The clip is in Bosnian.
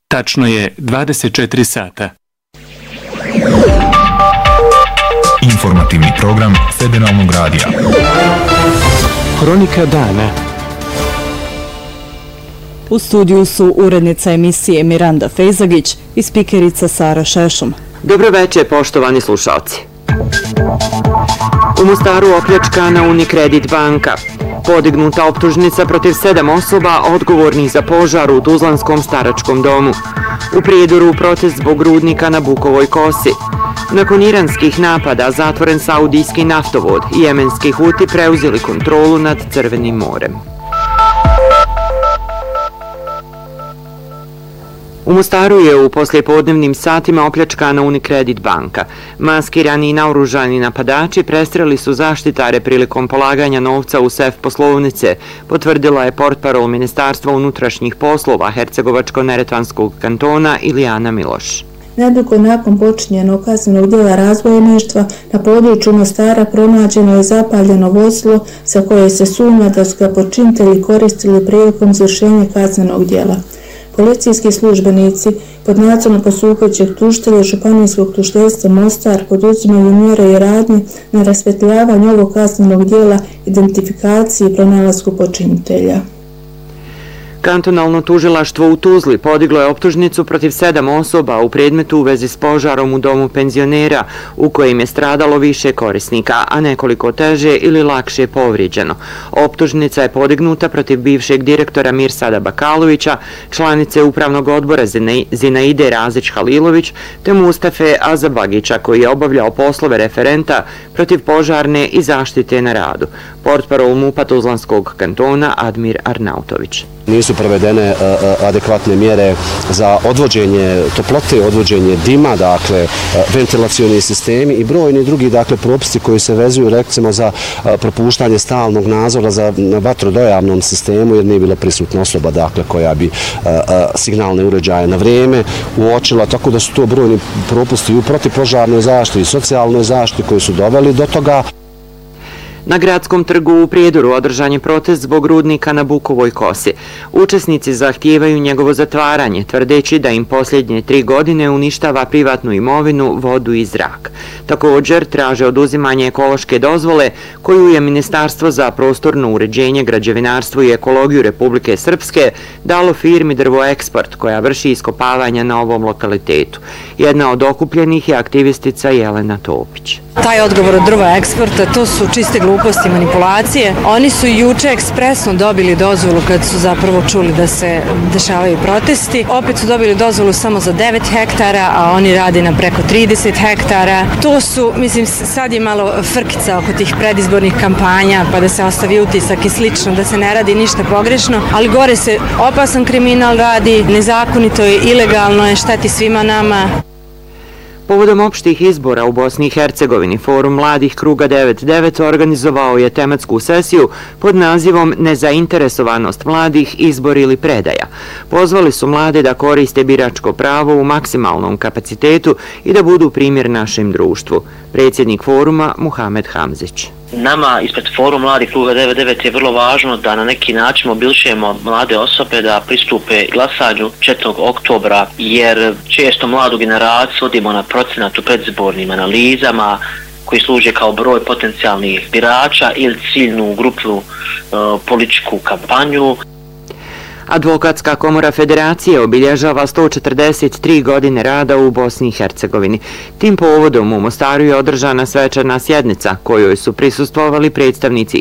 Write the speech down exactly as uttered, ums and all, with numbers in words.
Tačno je dvadeset četiri sata. Informativni program Federalnog radija. Hronika dana. U studiju su urednica emisije Miranda Fejzagić i spikerica Sara Šešum. Dobro večer, poštovani slušalci. U Mostaru opljačkana Unicredit banka. Podignuta optužnica protiv sedam osoba odgovornih za požar u Tuzlanskom staračkom domu. U Prijedoru protest zbog rudnika na Bukovoj kosi. Nakon iranskih napada zatvoren saudijski naftovod i jemenski Huti preuzeli kontrolu nad Crvenim morem. U Mostaru je u poslijepodnevnim satima opljačkana Unicredit banka. Maskirani i naoružani napadači prestreli su zaštitare prilikom polaganja novca u sef poslovnice, potvrdila je portparol Ministarstva unutrašnjih poslova Hercegovačko-Neretvanskog kantona Ilijana Miloš. Nedugo nakon počinjenog kaznenog djela razbojništva na području Mostara pronađeno je zapaljeno vozilo sa koje se sumnja da su ga počinitelji koristili prilikom izvršenja kaznenog djela. Policijski službenici pod nadzorom postupajućeg tužitelja Županijskog tužiteljstva Mostar poduzimaju mjere i radnje na rasvjetljavanju ovog kaznenog djela, identifikaciji i pronalasku počinitelja. Kantonalno tužilaštvo u Tuzli podiglo je optužnicu protiv sedam osoba u predmetu u vezi s požarom u domu penzionera u kojem je stradalo više korisnika, a nekoliko teže ili lakše povrijeđeno. Optužnica je podignuta protiv bivšeg direktora Mirsada Bakalovića, članice upravnog odbora Zinaide Razić-Halilović te Mustafe Azabagića koji je obavljao poslove referenta protiv požarne i zaštite na radu. Portparol MUP-a Tuzlanskog kantona Admir Arnautović. Nisu provedene adekvatne mjere za odvođenje toplote, odvođenje dima, dakle ventilacioni sistemi i brojni drugi dakle propisi koji se vezuju recimo za propuštanje stalnog nadzora za vatrodojavnom sistemu jer nije bila prisutna osoba dakle koja bi signalne uređaje na vrijeme uočila, tako da su to brojni propusti u protivpožarnoj zaštiti i socijalnoj zaštiti koji su doveli do toga. Na gradskom trgu u Prijedoru održan je protest zbog rudnika na Bukovoj kosi. Učesnici zahtijevaju njegovo zatvaranje, tvrdeći da im posljednje tri godine uništava privatnu imovinu, vodu i zrak. Također traže oduzimanje ekološke dozvole koju je Ministarstvo za prostorno uređenje, građevinarstvo i ekologiju Republike Srpske dalo firmi Drvoeksport koja vrši iskopavanja na ovom lokalitetu. Jedna od okupljenih je aktivistica Jelena Topić. Taj odgovor od Drvoeksporta, to su čiste gluposti i manipulacije. Oni su juče ekspresno dobili dozvolu kad su zapravo čuli da se dešavaju protesti. Opet su dobili dozvolu samo za devet hektara, a oni rade na preko trideset hektara. To su, mislim, sad je malo frkica oko tih predizbornih kampanja, pa da se ostavi utisak i slično, da se ne radi ništa pogrešno, ali gore se opasan kriminal radi, nezakonito je, ilegalno je, šteti svima nama. Povodom opštih izbora u Bosni i Hercegovini, Forum mladih Kruga devet devet organizovao je tematsku sesiju pod nazivom Nezainteresovanost mladih, izbor ili predaja. Pozvali su mlade da koriste biračko pravo u maksimalnom kapacitetu i da budu primjer našem društvu. Predsjednik foruma Muhamed Hamzić. Nama ispred Forum mladih Kruga devet devet je vrlo važno da na neki način mobilišemo mlade osobe da pristupe glasanju četvrtog oktobra, jer često mladu generaciju vodimo na procenat u predizbornim analizama koji služe kao broj potencijalnih birača ili ciljnu grupnu e, političku kampanju. Advokatska komora Federacije obilježava sto četrdeset tri godine rada u Bosni i Hercegovini. Tim povodom u Mostaru je održana svečana sjednica kojoj su prisustvovali predstavnici